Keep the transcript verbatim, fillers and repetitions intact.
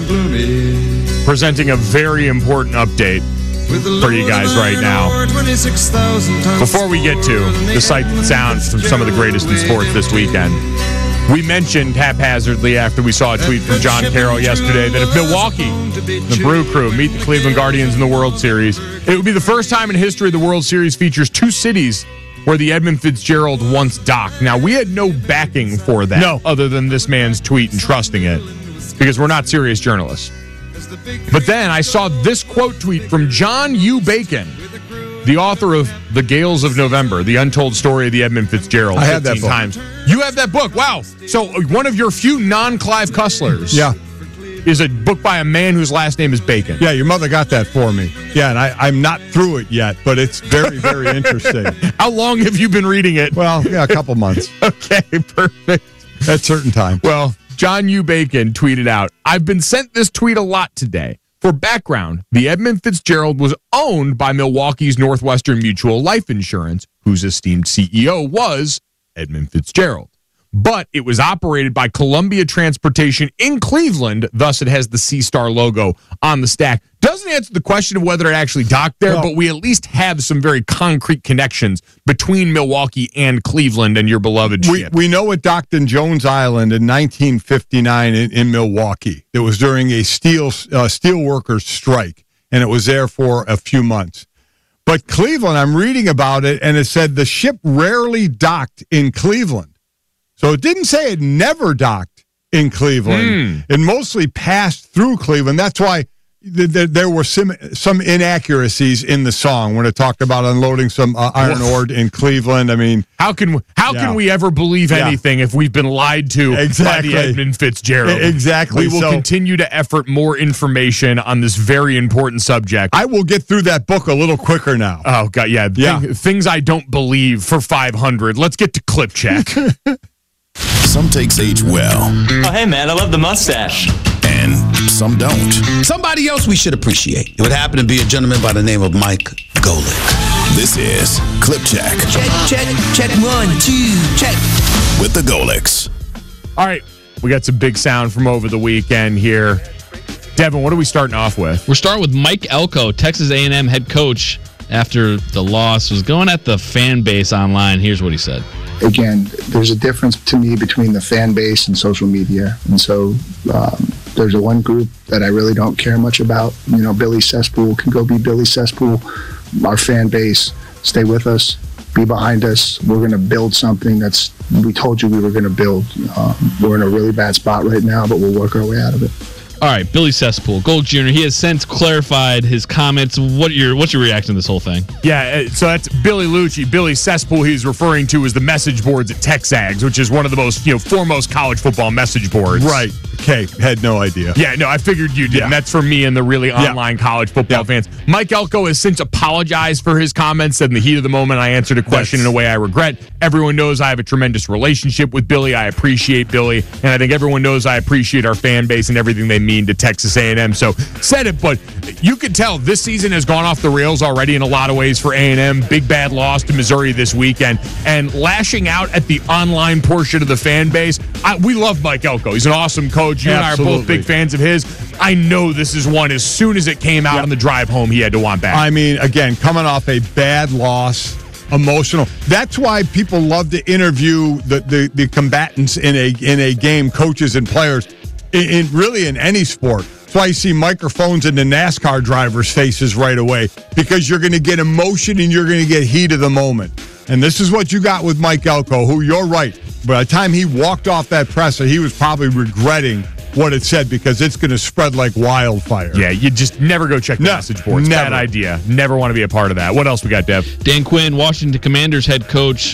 gloomy. Presenting a very important update for you guys right now. Before we get to the sight and sounds from some of the greatest in sports this weekend, we mentioned haphazardly after we saw a tweet from John Carroll yesterday that if Milwaukee, the Brew Crew, meet the Cleveland Guardians in the World Series, it would be the first time in history the World Series features two cities where the Edmund Fitzgerald once docked. Now, we had no backing for that no. other than this man's tweet and trusting it, because we're not serious journalists. But then I saw this quote tweet from John U. Bacon, the author of The Gales of November, the untold story of the Edmund Fitzgerald. I have that book. Times. You have that book. Wow. So one of your few non-Clive Cusslers yeah. is a book by a man whose last name is Bacon. Yeah, your mother got that for me. Yeah, and I, I'm not through it yet, but it's very, very interesting. How long have you been reading it? Well, yeah, a couple months. Okay, perfect. At certain time. Well, John U. Bacon tweeted out, I've been sent this tweet a lot today. For background, the Edmund Fitzgerald was owned by Milwaukee's Northwestern Mutual Life Insurance, whose esteemed C E O was Edmund Fitzgerald. But it was operated by Columbia Transportation in Cleveland, thus it has the C-Star logo on the stack. Doesn't answer the question of whether it actually docked there, well, but we at least have some very concrete connections between Milwaukee and Cleveland and your beloved we, ship. We know it docked in Jones Island in nineteen fifty-nine in, in Milwaukee. It was during a steel uh, steel workers strike, and it was there for a few months. But Cleveland, I'm reading about it, and it said the ship rarely docked in Cleveland. So it didn't say it never docked in Cleveland. Mm. It mostly passed through Cleveland. That's why th- th- there were some some inaccuracies in the song when it talked about unloading some uh, iron ore in Cleveland. I mean, how can how yeah. can we ever believe anything yeah. if we've been lied to exactly. by the Edmund Fitzgerald? Exactly. We will so, continue to effort more information on this very important subject. I will get through that book a little quicker now. Oh God, yeah. yeah. Thing, things I don't believe for five hundred. Let's get to clip check. Some takes age well. Oh, hey, man, I love the mustache. And some don't. Somebody else we should appreciate. It would happen to be a gentleman by the name of Mike Golic. This is Clip Check. Check, check, check, one, two, check. With the Golics. All right, we got some big sound from over the weekend here. Devin, what are we starting off with? We're starting with Mike Elko, Texas A and M head coach, after the loss, was going at the fan base online. Here's what he said. Again, there's a difference to me between the fan base and social media. And so um, there's a one group that I really don't care much about. You know, Billy Cesspool can go be Billy Cesspool. Our fan base, stay with us, be behind us. We're going to build something that's, we told you we were going to build. Um, we're in a really bad spot right now, but we'll work our way out of it. All right, Billy Cesspool, Gold Junior He has since clarified his comments. What your what's your reaction to this whole thing? Yeah, so that's Billy Lucci. Billy Cesspool, he's referring to as the message boards at Texags, which is one of the most, you know, foremost college football message boards. Right. Okay, had no idea. Yeah, no, I figured you did. Yeah. And that's for me and the really yeah. online college football yeah. fans. Mike Elko has since apologized for his comments, said in the heat of the moment, I answered a question that's... in a way I regret. Everyone knows I have a tremendous relationship with Billy. I appreciate Billy. And I think everyone knows I appreciate our fan base and everything they mean to Texas A and M. So said it, but you could tell this season has gone off the rails already in a lot of ways for A and M. Big bad loss to Missouri this weekend. And lashing out at the online portion of the fan base. I, we love Mike Elko. He's an awesome coach. You Absolutely. and I are both big fans of his. I know this is one, as soon as it came out yep. on the drive home, he had to want back. I mean, again, coming off a bad loss, emotional. That's why people love to interview the, the, the combatants in a in a game, coaches and players, in, in really in any sport. That's why you see microphones in the NASCAR drivers' faces right away, because you're going to get emotion and you're going to get heat of the moment. And this is what you got with Mike Elko, who, you're right, by the time he walked off that presser, he was probably regretting what it said, because it's going to spread like wildfire. Yeah, you just never go check the no, message boards. Never. Bad idea. Never want to be a part of that. What else we got, Dev? Dan Quinn, Washington Commanders head coach,